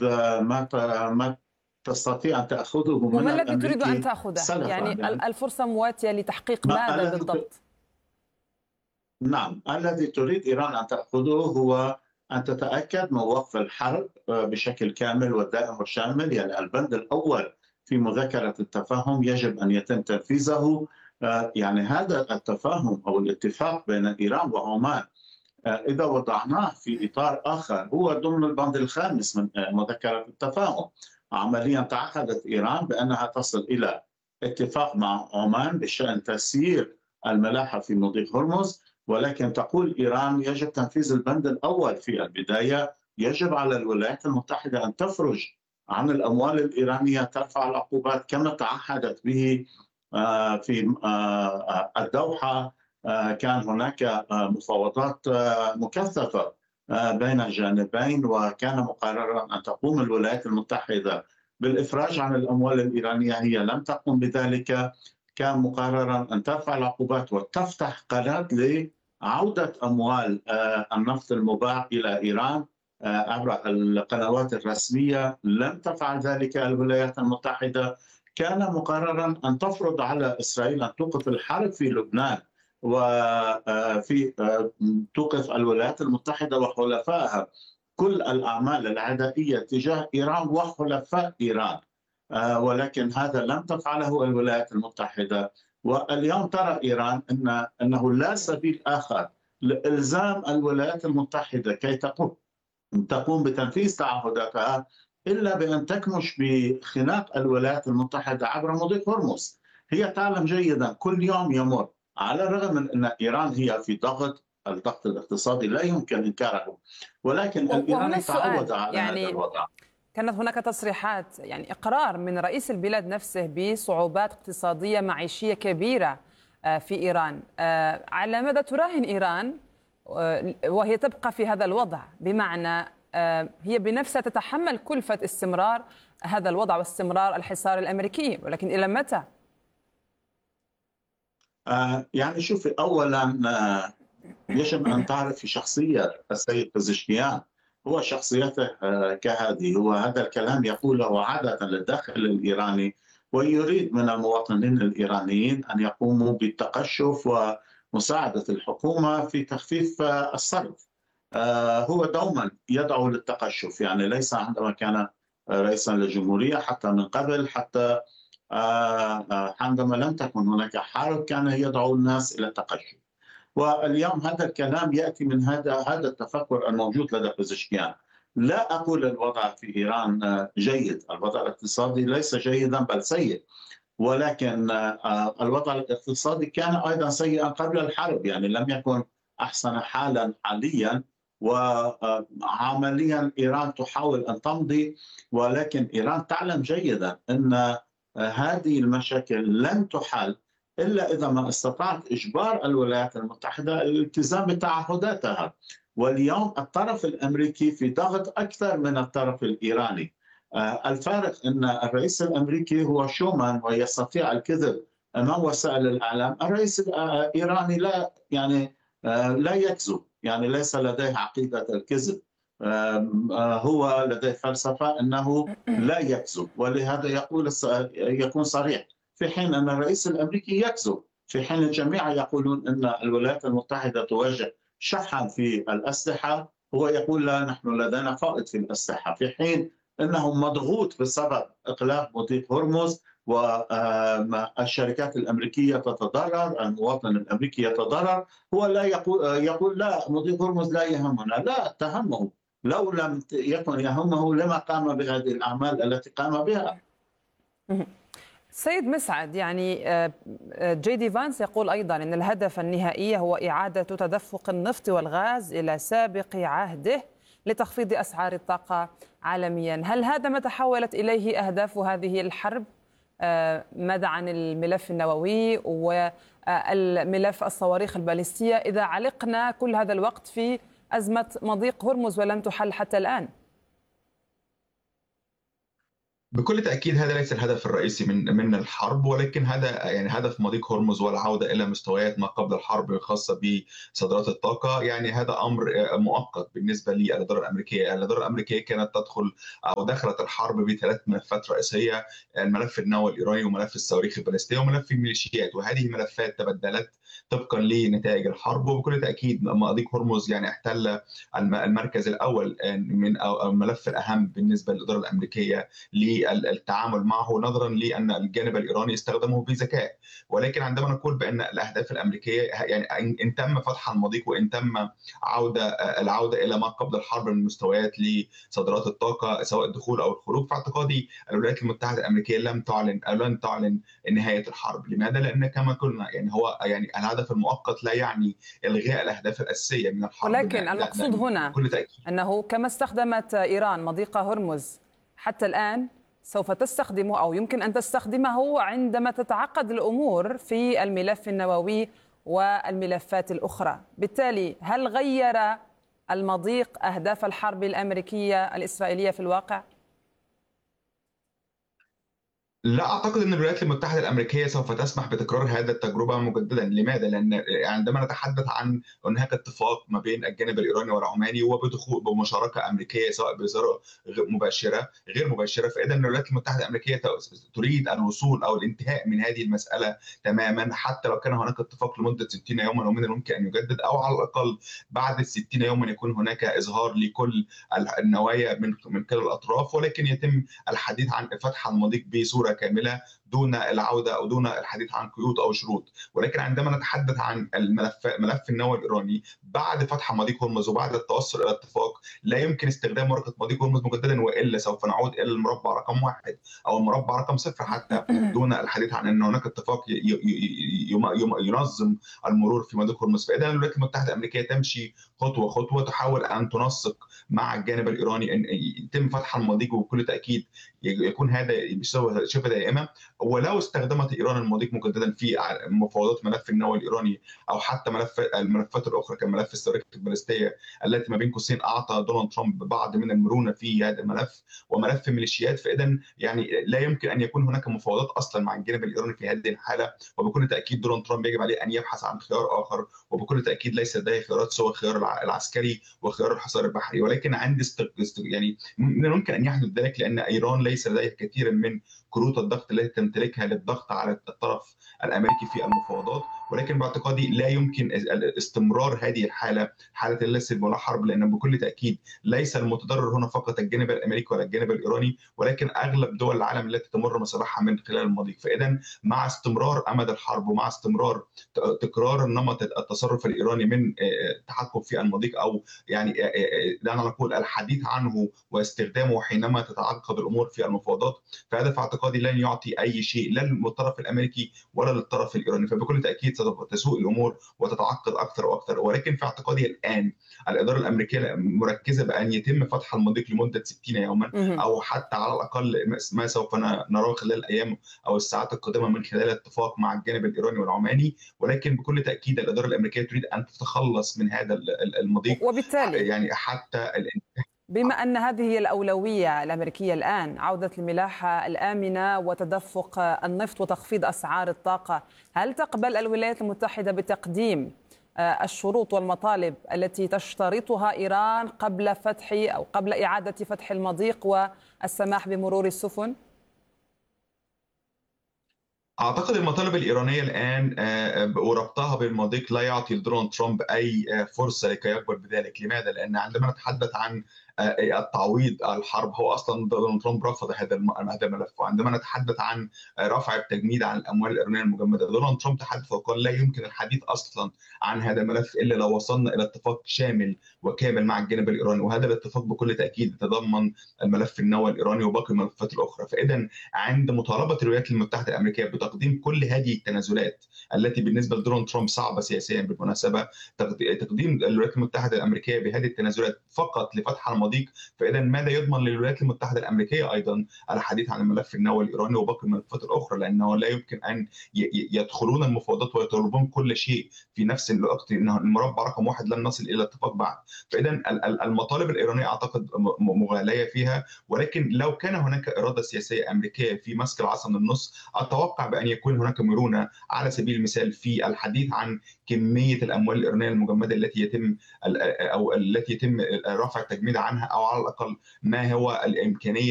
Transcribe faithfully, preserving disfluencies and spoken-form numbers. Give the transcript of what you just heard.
ما ت- ما تستطيع أن تأخذه من وما الذي تريد أن الأمريكي تأخذه؟ سلفا يعني يعني. الفرصة مواتية لتحقيق ما ماذا الذي ت- بالضبط؟ نعم، الذي تريد إيران أن تأخذه هو أن تتأكد من وقف الحرب آه، بشكل كامل والدائم والشامل. يعني البند الأول في مذكرة التفاهم يجب أن يتم تنفيذه. آه، يعني هذا التفاهم أو الاتفاق بين إيران وعمان، آه، إذا وضعناه في إطار آخر، هو ضمن البند الخامس من آه، مذكرة التفاهم. عمليا تعهدت إيران بأنها تصل إلى اتفاق مع عمان بشأن تسيير الملاحة في مضيق هرمز، ولكن تقول إيران يجب تنفيذ البند الأول في البداية. يجب على الولايات المتحدة أن تفرج عن الأموال الإيرانية، ترفع العقوبات كما تعهدت به آه، في آه، آه، الدوحة. آه، كان هناك آه، مفاوضات آه، مكثفة آه، بين الجانبين، وكان مقررا أن تقوم الولايات المتحدة بالإفراج عن الأموال الإيرانية. هي لم تقم بذلك. كان مقررا أن ترفع العقوبات وتفتح قناة لعودة أموال آه، النفط المباح إلى إيران آه، عبر القنوات الرسمية. لم تفعل ذلك الولايات المتحدة. كان مقررا أن تفرض على إسرائيل أن توقف الحرب في لبنان، وفي توقف الولايات المتحدة وحلفائها كل الأعمال العدائية تجاه إيران وحلفاء إيران. آه، ولكن هذا لم تفعله الولايات المتحدة. واليوم ترى إيران أن أنه لا سبيل آخر لإلزام الولايات المتحدة كي تقوم تقوم بتنفيذ تعهداتها إلا بأن تكمش بخناق الولايات المتحدة عبر مضيق هرمز. هي تعلم جيدا كل يوم يمر، على الرغم من أن إيران هي في ضغط، الضغط الاقتصادي لا يمكن إنكاره، ولكن وهنا الإيراني السؤال، تعود على هذا يعني الوضع. كانت هناك تصريحات، يعني إقرار من رئيس البلاد نفسه بصعوبات اقتصادية معيشية كبيرة آه، في إيران. آه، على ماذا تراهن إيران آه، وهي تبقى في هذا الوضع؟ بمعنى آه، هي بنفسها تتحمل كلفة استمرار هذا الوضع واستمرار الحصار الأمريكي، ولكن إلى متى؟ آه، يعني شوفي، أولا آه، يجب أن تعرف في شخصية السيد بزشكيان. هو شخصيته آه، كهذه، هو هذا الكلام يقوله عادة للداخل الإيراني، ويريد من المواطنين الإيرانيين أن يقوموا بالتقشف ومساعدة الحكومة في تخفيف آه، الصرف. آه، هو دوما يدعو للتقشف، يعني ليس عندما كان آه، رئيسا للجمهورية، حتى من قبل، حتى آه، آه، عندما لم تكن هناك حرب كان يدعو الناس إلى التقشف. واليوم هذا الكلام ياتي من هذا هذا التفكر الموجود لدى بزشكيان. لا اقول الوضع في ايران آه، جيد، الوضع الاقتصادي ليس جيدا بل سيء، ولكن آه، الوضع الاقتصادي كان ايضا سيئا قبل الحرب، يعني لم يكن احسن حالا حاليا. وعمليا ايران تحاول ان تمضي، ولكن ايران تعلم جيدا ان آه، هذه المشاكل لن تحل الا اذا ما استطاعت اجبار الولايات المتحده الالتزام بتعهداتها. واليوم الطرف الامريكي في ضغط اكثر من الطرف الايراني. آه، الفارق ان الرئيس الامريكي هو شومان ويستطيع الكذب امام وسائل الاعلام. الرئيس الايراني لا، يعني آه، لا يكذب، يعني ليس لديه عقيده الكذب. آم، آه، هو لديه فلسفه انه لا يكذب، ولهذا يقول يكون صريح، في حين ان الرئيس الامريكي يكذب، في حين الجميع يقولون ان الولايات المتحده تواجه شحا في الاسلحه، هو يقول لا، نحن لدينا فائض في الاسلحه، في حين انه مضغوط بسبب اقلاع مضيق هرمز، والشركات الامريكيه تتضرر، المواطن الامريكي يتضرر. هو لا يقول يقول لا، مضيق هرمز لا يهمنا. لا، تهمه. لو لم يكن يهمه لما قام بهذه الاعمال التي قام بها. سيد مسعد، يعني آه، آه، جي دي فانس يقول أيضا أن الهدف النهائي هو إعادة تدفق النفط والغاز إلى سابق عهده لتخفيض أسعار الطاقة عالميا. هل هذا ما تحولت إليه أهداف هذه الحرب؟ آه، ماذا عن الملف النووي والملف الصواريخ الباليستية إذا علقنا كل هذا الوقت في أزمة مضيق هرمز ولم تحل حتى الآن؟ بكل تأكيد هذا ليس الهدف الرئيسي من من الحرب، ولكن هذا يعني هدف مضيق هرمز والعودة إلى مستويات ما قبل الحرب الخاصة بصادرات الطاقة. يعني هذا أمر مؤقت بالنسبة للإدارة الأمريكية. الإدارة الأمريكية كانت تدخل أو دخلت الحرب بثلاث ملفات رئيسية: الملف النووي الإيراني، وملف الصواريخ البالستية، وملف الميليشيات. وهذه الملفات تبدلت طبقا لنتائج الحرب. وبكل تأكيد مضيق هرمز يعني احتل المركز الأول من أو الملف الأهم بالنسبة للإدارة الأمريكية للتعامل معه، نظرا لان الجانب الايراني استخدمه بذكاء. ولكن عندما نقول بان الاهداف الامريكيه يعني ان تم فتح المضيق وان تم عوده العوده الى ما قبل الحرب من مستويات لصادرات الطاقه سواء الدخول او الخروج، فاعتقادي الولايات المتحده الامريكيه لم تعلن او لن تعلن نهايه الحرب. لماذا؟ لان كما قلنا يعني هو يعني الهدف المؤقت لا يعني الغاء الاهداف الاساسيه من الحرب. ولكن المقصود هنا بكل تأكيد انه كما استخدمت ايران مضيق هرمز حتى الآن سوف تستخدمه أو يمكن أن تستخدمه عندما تتعقد الأمور في الملف النووي والملفات الأخرى. بالتالي هل غير المضيق أهداف الحرب الأمريكية الإسرائيلية في الواقع؟ لا أعتقد أن الولايات المتحدة الأمريكية سوف تسمح بتكرار هذا التجربة مجددا. لماذا؟ لأن عندما نتحدث عن هناك اتفاق ما بين الجانب الإيراني والعماني وبدخول بمشاركة أمريكية سواء بصورة مباشرة غير مباشرة، فإذا الولايات المتحدة الأمريكية تريد الوصول أو الانتهاء من هذه المسألة تماما، حتى لو كان هناك اتفاق لمدة ستين يوما ومن الممكن أن يجدد، أو على الأقل بعد الستين يوما يكون هناك إظهار لكل النوايا من من كلا الأطراف، ولكن يتم الحديث عن فتح المضيق بصورة كاملة دون العودة أو دون الحديث عن قيود أو شروط. ولكن عندما نتحدث عن الملف ملف النووي الإيراني بعد فتح مضيق هرمز وبعد التوصل إلى اتفاق، لا يمكن استخدام ورقة مضيق هرمز مجددا، وإلا سوف نعود إلى المربع رقم واحد أو المربع رقم صفر حتى دون الحديث عن أن هناك اتفاق ينظم المرور في مضيق هرمز. فإذا الولايات المتحدة الأمريكية تمشي خطوة خطوة، تحاول أن تنسق مع الجانب الإيراني أن يتم فتح المضيق، وبكل تأكيد يكون هذا بصفة دائمة. ولو استخدمت ايران المضيق مجددا في مفاوضات ملف النووي الايراني او حتى ملف الملفات الاخرى كملف الصواريخ البالستيه التي ما بين قوسين اعطى دونالد ترامب بعض من المرونه في هذا الملف، وملف الميليشيات، فاذا يعني لا يمكن ان يكون هناك مفاوضات اصلا مع الجانب الايراني في هذه الحاله. وبكل تاكيد دونالد ترامب يجب عليه ان يبحث عن خيار اخر، وبكل تاكيد ليس لديه خيارات سوى الخيار العسكري وخيار الحصار البحري. ولكن عندي است... يعني ممكن ان يحدث ذلك لان ايران ليس لديها كثيرا من كروت الضغط التي تمتلكها للضغط على الطرف الامريكي في المفاوضات. ولكن باعتقادي لا يمكن استمرار هذه الحاله، حاله اللسل ولا حرب، لان بكل تاكيد ليس المتضرر هنا فقط الجانب الامريكي ولا الجانب الايراني، ولكن اغلب دول العالم التي تمر مصالحها من خلال المضيق. فاذا مع استمرار امد الحرب ومع استمرار تكرار النمط التصرف الايراني من التحكم في المضيق، او يعني دعنا نقول الحديث عنه واستخدامه حينما تتعقد الامور في المفاوضات، فهذا في اعتقادي لن يعطي اي شيء لا للطرف الامريكي ولا للطرف الايراني. فبكل تاكيد تسوء الامور وتتعقد اكثر واكثر. ولكن في اعتقادي الان الاداره الامريكيه مركزه بان يتم فتح المضيق لمده ستين يوما، او حتى على الاقل ما سوف نراه خلال الايام او الساعات القادمه من خلال اتفاق مع الجانب الايراني والعماني. ولكن بكل تاكيد الاداره الامريكيه تريد ان تتخلص من هذا المضيق، وبالتالي يعني حتى بما أن هذه هي الأولوية الأمريكية الآن، عودة الملاحة الآمنة وتدفق النفط وتخفيض أسعار الطاقة، هل تقبل الولايات المتحدة بتقديم الشروط والمطالب التي تشترطها إيران قبل فتح أو قبل إعادة فتح المضيق والسماح بمرور السفن؟ أعتقد المطالب الإيرانية الآن وربطها بالمضيق لا يعطي لدونالد ترامب أي فرصة لكي يقبل بذلك. لماذا؟ لأن عندما نتحدث عن التعويض الحرب، هو اصلا دونالد ترامب رفض هذا هذا الملف. وعندما نتحدث عن رفع التجميد عن الاموال الايرانيه المجمده، دونالد ترامب تحدث وقال لا يمكن الحديث اصلا عن هذا الملف الا لو وصلنا الى اتفاق شامل وكامل مع الجانب الايراني، وهذا الاتفاق بكل تاكيد يتضمن الملف النووي الايراني وباقي الملفات الاخرى. فاذا عند مطالبه الولايات المتحده الامريكيه بتقديم كل هذه التنازلات التي بالنسبه لدونالد ترامب صعبه سياسيا بالمناسبه، تقديم الولايات المتحده الامريكيه بهذه التنازلات فقط لفتح مضيق، فإذا ماذا يضمن للولايات المتحدة الأمريكية أيضا الحديث عن الملف النووي الإيراني وباقي الملفات الأخرى؟ لأنه لا يمكن أن يدخلون المفاوضات ويطلبون كل شيء في نفس الوقت، إنه المربع رقم واحد لن نصل إلى اتفاق بعد. فإذا المطالب الإيرانية أعتقد مغالية فيها، ولكن لو كان هناك إرادة سياسية أمريكية في مسك العصا من النص، أتوقع بأن يكون هناك مرونة على سبيل المثال في الحديث عن كمية الأموال الإيرانية المجمدة التي يتم أو التي يتم رفع التجميد عنها، أو على الأقل ما هو الإمكانية